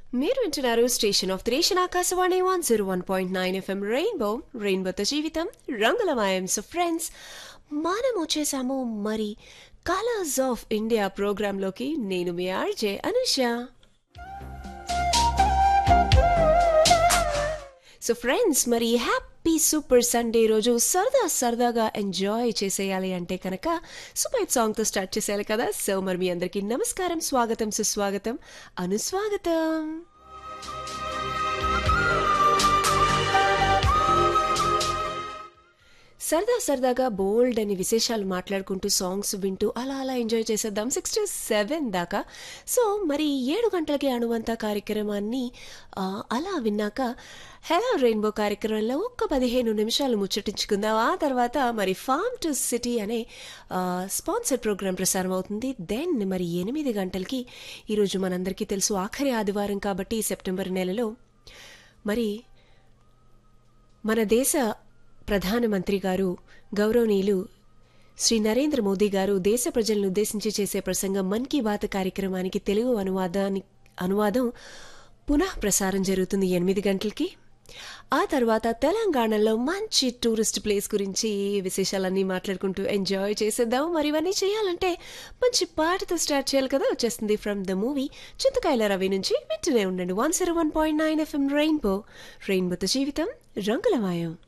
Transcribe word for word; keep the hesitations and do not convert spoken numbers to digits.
మీరు వింటున్నారు station of త్రేషన్ Akashvani one zero one point nine FM rainbow రెయిన్బోతో జీవితం రంగులమయం. సో ఫ్రెండ్స్, మనం వచ్చేసాము మరి కలర్స్ ఆఫ్ ఇండియా ప్రోగ్రాంలోకి. నేను మీ ఆర్జే అనుష. సో ఫ్రెండ్స్, మరి హ్యాపీ సూపర్ సండే రోజు సరదా సరదాగా ఎంజాయ్ చేసేయాలి అంటే కనుక సూపర్ సాంగ్తో స్టార్ట్ చేసేయాలి కదా. సో మరి మీ అందరికీ నమస్కారం, స్వాగతం, సుస్వాగతం, అనుస్వాగతం. సరదా సరదాగా బోల్డ్ అని విశేషాలు మాట్లాడుకుంటూ సాంగ్స్ వింటూ అలా అలా ఎంజాయ్ చేసేద్దాం సిక్స్ టు సెవెన్ దాకా. సో మరి ఏడు గంటలకి అణువంత కార్యక్రమాన్ని అలా విన్నాక హలో రెయిన్బో కార్యక్రమంలో ఒక్క పదిహేను నిమిషాలు ముచ్చటించుకుందాం. ఆ తర్వాత మరి ఫార్మ్ టు సిటీ అనే స్పాన్సర్ ప్రోగ్రాం ప్రసారం అవుతుంది. దెన్ మరి ఎనిమిది గంటలకి ఈరోజు మనందరికీ తెలుసు ఆఖరి ఆదివారం కాబట్టి సెప్టెంబర్ నెలలో మరి మన దేశ ప్రధానమంత్రి గారు గౌరవనీయులు శ్రీ నరేంద్ర మోదీ గారు దేశ ప్రజలను ఉద్దేశించి చేసే ప్రసంగం మన్ కీ బాత్ కార్యక్రమానికి తెలుగు అనువాదాన్ని అనువాదం పునః ప్రసారం జరుగుతుంది ఎనిమిది గంటలకి. ఆ తర్వాత తెలంగాణలో మంచి టూరిస్ట్ ప్లేస్ గురించి విశేషాలన్నీ మాట్లాడుకుంటూ ఎంజాయ్ చేసేద్దాం. మరి ఇవన్నీ చేయాలంటే మంచి పాటతో స్టార్ట్ చేయాలి కదా. వచ్చేస్తుంది ఫ్రమ్ ద మూవీ చింతకాయల రవి నుంచి. వింటూనే ఉండండి one zero one point nine FM rainbow రెయిన్బోతో జీవితం రంగులమయం.